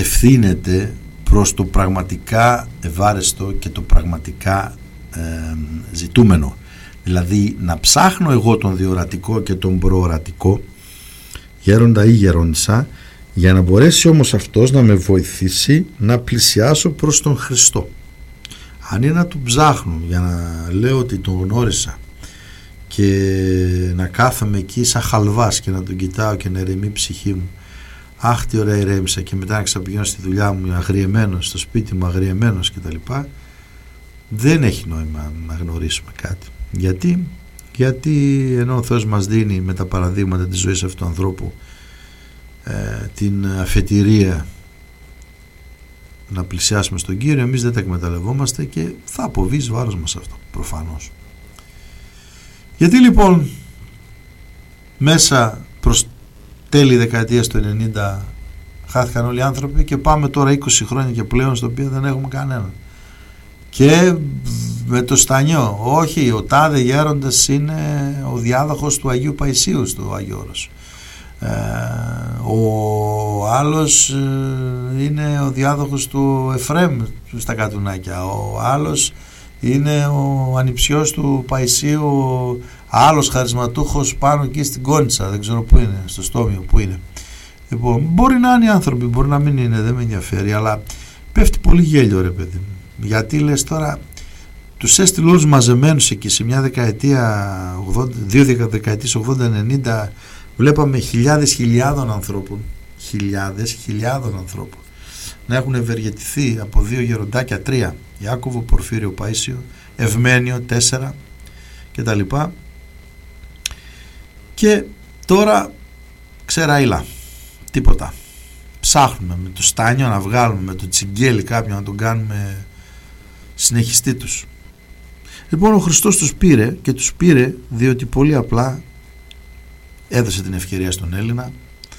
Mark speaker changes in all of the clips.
Speaker 1: κατευθύνεται προς το πραγματικά ευάρεστο και το πραγματικά ζητούμενο. Δηλαδή να ψάχνω εγώ τον διορατικό και τον προορατικό, γέροντα ή γερόντισσα, για να μπορέσει όμως αυτός να με βοηθήσει να πλησιάσω προς τον Χριστό. Αν είναι να του ψάχνω για να λέω ότι τον γνώρισα και να κάθομαι εκεί σαν χαλβάς και να τον κοιτάω και να ερεμεί η ψυχή μου, αχ τι ωραία ηρέμησα, και μετά να ξαπηγαίνω στη δουλειά μου αγριεμένος, στο σπίτι μου αγριεμένος κτλ., δεν έχει νόημα να γνωρίσουμε κάτι. Γιατί ενώ ο Θεός μας δίνει με τα παραδείγματα της ζωής αυτού του ανθρώπου την αφετηρία να πλησιάσουμε στον Κύριο, εμείς δεν τα εκμεταλλευόμαστε και θα αποβεί εις βάρος μας αυτό προφανώς. Γιατί λοιπόν μέσα προς τέλη δεκαετίας του 90 χάθηκαν όλοι οι άνθρωποι και πάμε τώρα 20 χρόνια και πλέον στο οποίο δεν έχουμε κανέναν? Και με το στανιό, όχι, ο τάδε γέροντας είναι ο διάδοχος του Αγίου Παϊσίου στο Άγιο Όρος, ο άλλος είναι ο διάδοχος του Εφραίμ στα Κατουνάκια, ο άλλος είναι ο ανιψιός του Παϊσίου, ο άλλος χαρισματούχος πάνω εκεί στην Κόνιτσα, δεν ξέρω πού είναι, στο Στόμιο που είναι. Λοιπόν, μπορεί να είναι οι άνθρωποι, μπορεί να μην είναι, δεν με ενδιαφέρει, αλλά πέφτει πολύ γέλιο ρε παιδί μου. Γιατί λες τώρα, τους έστειλε όλους μαζεμένους εκεί σε μια δεκαετία, δύο δεκαετίες 80-90, βλέπαμε χιλιάδων ανθρώπων να έχουν ευεργετηθεί από 2 γεροντάκια, 3, Ιάκωβο, Πορφύριο, Παΐσιο, Ευμένιο, 4 κτλ. Και τώρα ξεραίλα, τίποτα. Ψάχνουμε με το στάνιο να βγάλουμε, με το τσιγκέλι κάποιον να τον κάνουμε συνεχιστή τους. Λοιπόν, ο Χριστός τους πήρε, και τους πήρε διότι πολύ απλά έδωσε την ευκαιρία στον Έλληνα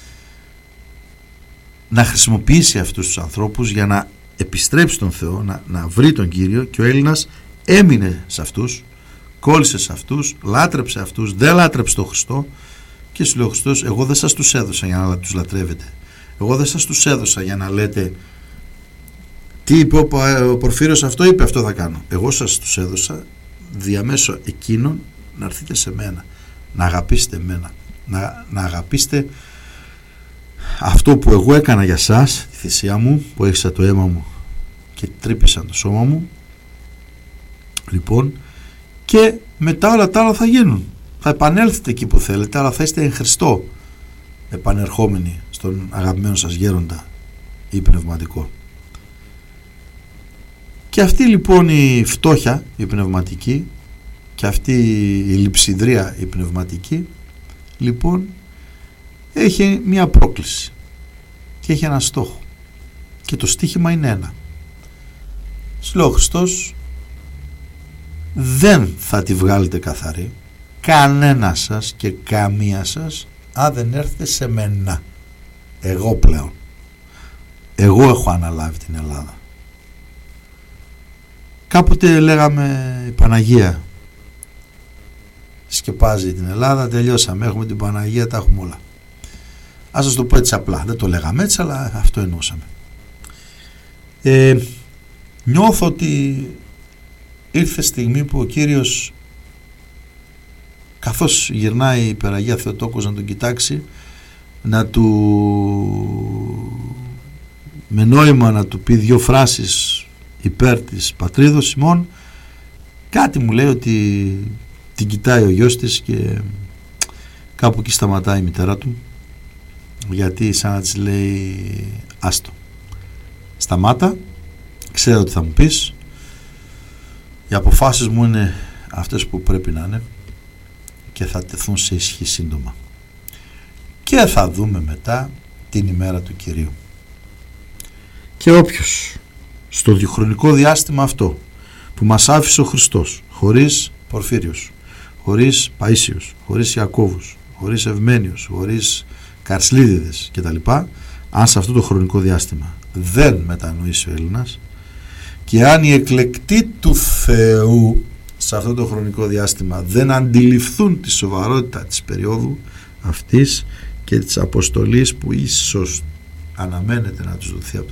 Speaker 1: να χρησιμοποιήσει αυτούς τους ανθρώπους για να επιστρέψει τον Θεό, να βρει τον Κύριο, και ο Έλληνας έμεινε σε αυτούς, κόλλησε σε αυτούς, λάτρεψε αυτούς, δεν λάτρεψε τον Χριστό, και σου λέει ο Χριστός, εγώ δεν σας τους έδωσα για να τους λατρεύετε, εγώ δεν σας τους έδωσα για να λέτε τι είπε ο Πορφύριος, αυτό είπε, αυτό θα κάνω. Εγώ σας τους έδωσα διαμέσω εκείνων να έρθετε σε μένα, να αγαπήσετε εμένα, να αγαπήσετε αυτό που εγώ έκανα για σας, τη θυσία μου που έχισα το αίμα μου και τρύπησαν το σώμα μου. Λοιπόν, και μετά όλα τα άλλα θα γίνουν, θα επανέλθετε εκεί που θέλετε, αλλά θα είστε εν Χριστώ επανερχόμενοι στον αγαπημένο σας γέροντα ή πνευματικό. Και αυτή λοιπόν η φτώχεια η πνευματική και αυτή η λειψιδρία η πνευματική λοιπόν έχει μια πρόκληση και έχει ένα στόχο, και το στίχημα είναι ένα. Σου λέει ο Χριστός, δεν θα τη βγάλετε καθαρή κανένα σας και καμία σας αν δεν έρθετε σε μένα. Εγώ πλέον, εγώ έχω αναλάβει την Ελλάδα. Κάποτε λέγαμε η Παναγία σκεπάζει την Ελλάδα, τελειώσαμε, έχουμε την Παναγία, τα έχουμε όλα. Ας σας το πω έτσι απλά, δεν το λέγαμε έτσι, αλλά αυτό εννοούσαμε. Νιώθω ότι ήρθε στιγμή που ο Κύριος, καθώς γυρνάει η Υπεραγία Θεοτόκος να τον κοιτάξει, να του, με νόημα να του πει 2 φράσεις υπέρ της πατρίδος ημών, κάτι μου λέει ότι την κοιτάει ο γιος της και κάπου εκεί σταματάει η μητέρα του, γιατί σαν να της λέει άστο, σταμάτα, ξέρω τι θα μου πεις, οι αποφάσεις μου είναι αυτές που πρέπει να είναι και θα τεθούν σε ισχύ σύντομα και θα δούμε μετά την ημέρα του Κυρίου. Και όποιος στο διχρονικό διάστημα αυτό που μας άφησε ο Χριστός, χωρίς Πορφύριος, χωρίς Παΐσιος, χωρίς Ιακώβους, χωρίς Ευμένιος, χωρίς Καρσλίδιδες κτλ., αν σε αυτό το χρονικό διάστημα δεν μετανοήσει ο Έλληνας, και αν οι εκλεκτοί του Θεού σε αυτό το χρονικό διάστημα δεν αντιληφθούν τη σοβαρότητα της περίοδου αυτής και της αποστολής που ίσως αναμένεται να τους δοθεί από